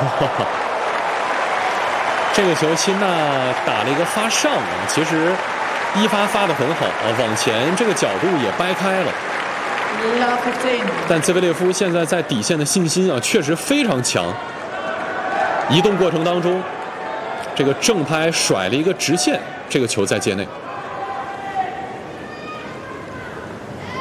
这个球辛纳打了一个发上啊，其实一发得很好啊，往前这个角度也掰开了。但兹维列夫现在在底线的信心啊，确实非常强。移动过程当中，这个正拍甩了一个直线，这个球在界内。